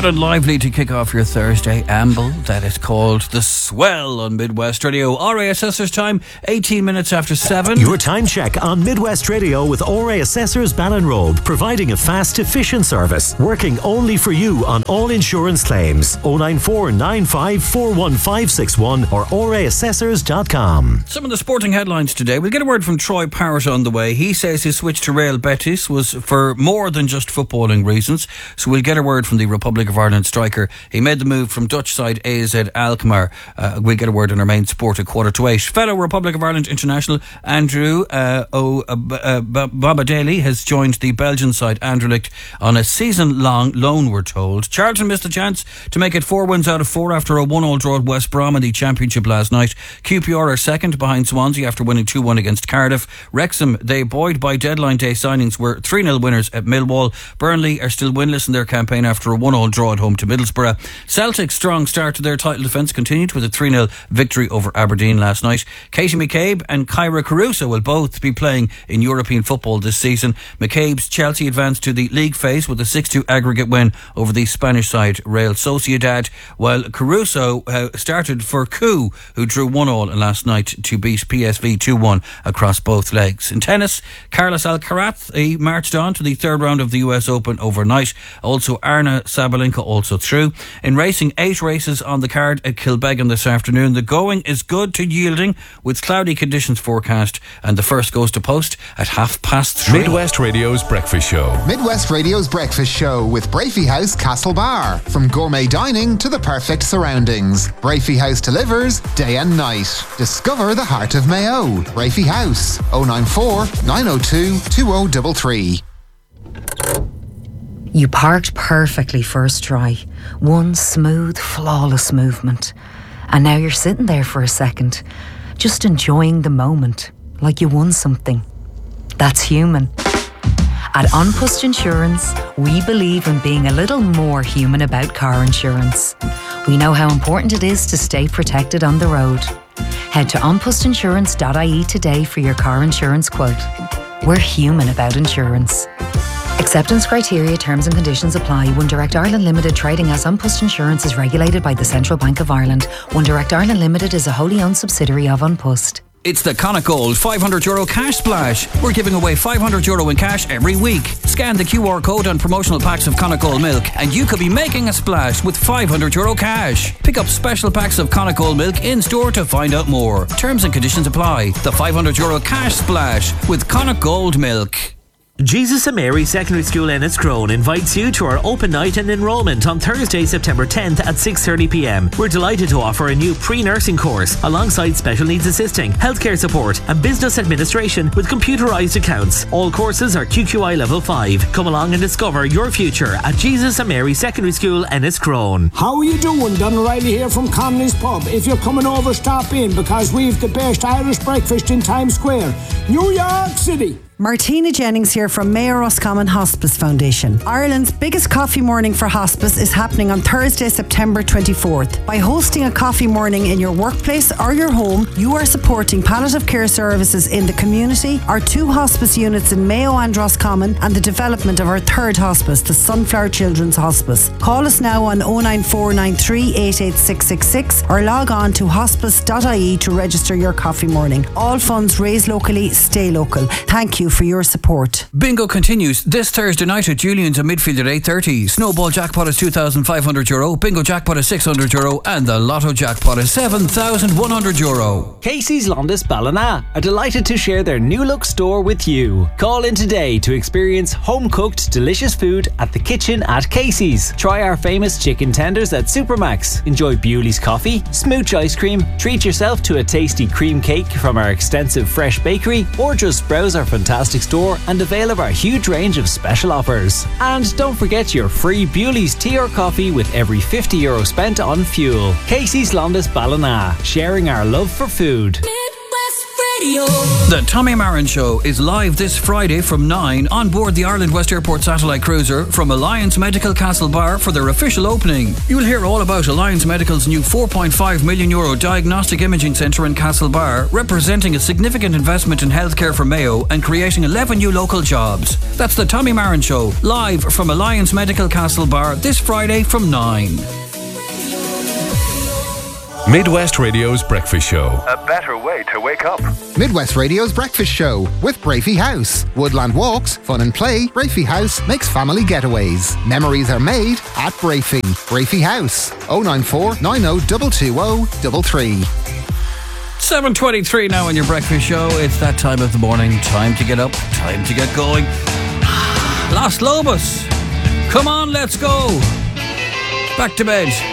Good and lively to kick off your Thursday amble. That is called The Swell on Midwest Radio. RA Assessors time, 18 minutes after 7. Your time check on Midwest Radio with RA Assessors Ballinrobe, providing a fast, efficient service, working only for you on all insurance claims. 094 95 41561 or raassessors.com. Some of the sporting headlines today. We'll get a word from Troy Parrott on the way. He says his switch to Real Betis was for more than just footballing reasons. So we'll get a word from the Republic of Ireland striker. He made the move from Dutch side AZ Alkmaar. We'll get a word in our main sport at 7:45. Fellow Republic of Ireland international Andrew Babadeli has joined the Belgian side Anderlecht on a season-long loan, we're told. Charlton missed a chance to make it 4 wins out of 4 after a 1-1 draw at West Brom in the Championship last night. QPR are second behind Swansea after winning 2-1 against Cardiff. Wrexham, they buoyed by deadline day signings, were 3-0 winners at Millwall. Burnley are still winless in their campaign after a 1-1 draw at home to Middlesbrough. Celtic's strong start to their title defence continued with a 3-0 victory over Aberdeen last night. Katie McCabe and Kyra Caruso will both be playing in European football this season. McCabe's Chelsea advanced to the league phase with a 6-2 aggregate win over the Spanish side Real Sociedad, while Caruso started for Coup, who drew 1-1 last night to beat PSV 2-1 across both legs. In tennis, Carlos Alcaraz, he marched on to the third round of the US Open overnight. Also Arna Sabalenka also through. In racing, 8 races on the card at Kilbeggan this afternoon. The going is good to yielding with cloudy conditions forecast, and the first goes to post at 3:30. Midwest Radio's Breakfast Show. Midwest Radio's Breakfast Show with Brafey House Castle Bar. From gourmet dining to the perfect surroundings, Brafey House delivers day and night. Discover the heart of Mayo. Brafey House, 094 902 2033. You parked perfectly first try. One smooth, flawless movement. And now you're sitting there for a second, just enjoying the moment, like you won something. That's human. At An Post Insurance, we believe in being a little more human about car insurance. We know how important it is to stay protected on the road. Head to onpostinsurance.ie today for your car insurance quote. We're human about insurance. Acceptance criteria, terms and conditions apply. One Direct Ireland Limited, trading as An Post Insurance, is regulated by the Central Bank of Ireland. One Direct Ireland Limited is a wholly owned subsidiary of An Post. It's the Connacht Gold €500 cash splash. We're giving away €500 in cash every week. Scan the QR code on promotional packs of Connacht Gold milk and you could be making a splash with €500 cash. Pick up special packs of Connacht Gold milk in store to find out more. Terms and conditions apply. The €500 cash splash with Connacht Gold milk. Jesus and Mary Secondary School Enniscrone invites you to our open night and enrolment on Thursday, September 10th at 6:30pm. We're delighted to offer a new pre-nursing course alongside special needs assisting, healthcare support and business administration with computerised accounts. All courses are QQI Level 5. Come along and discover your future at Jesus and Mary Secondary School Enniscrone. How are you doing? Don O'Reilly here from Connelly's Pub. If you're coming over, stop in because we've the best Irish breakfast in Times Square, New York City. Martina Jennings here from Mayor Roscommon Hospice Foundation. Ireland's biggest coffee morning for hospice is happening on Thursday, September 24th. By hosting a coffee morning in your workplace or your home, you are supporting palliative care services in the community, our 2 hospice units in Mayo and Roscommon, and the development of our 3rd hospice, the Sunflower Children's Hospice. Call us now on 09493 88666 or log on to hospice.ie to register your coffee morning. All funds raised locally, stay local. Thank you for your support. Bingo continues this Thursday night at Julian's at Midfield at 8:30. Snowball jackpot is €2,500, bingo jackpot is €600 and the lotto jackpot is €7,100. Casey's Londis Ballina are delighted to share their new look store with you. Call in today to experience home cooked delicious food at the kitchen at Casey's. Try our famous chicken tenders at Supermax. Enjoy Bewley's coffee, smooch ice cream, treat yourself to a tasty cream cake from our extensive fresh bakery, or just browse our fantastic store and avail of our huge range of special offers. And don't forget your free Bewley's tea or coffee with every €50 spent on fuel. Casey's Londis Ballina, sharing our love for food. Midwest Radio. The Tommy Marin Show is live this Friday from 9 on board the Ireland West Airport satellite cruiser from Alliance Medical Castlebar for their official opening. You'll hear all about Alliance Medical's new €4.5 million diagnostic imaging centre in Castlebar, representing a significant investment in healthcare for Mayo and creating 11 new local jobs. That's the Tommy Marin Show, live from Alliance Medical Castlebar this Friday from 9. Midwest Radio's Breakfast Show. A better way to wake up. Midwest Radio's Breakfast Show with Brafey House. Woodland walks, fun and play. Brafey House makes family getaways. Memories are made at Brafey. Brafey House. 094 90 220 7:23 now on your breakfast show. It's that time of the morning. Time to get up. Time to get going. Las Lobos. Come on, let's go. Back to bed.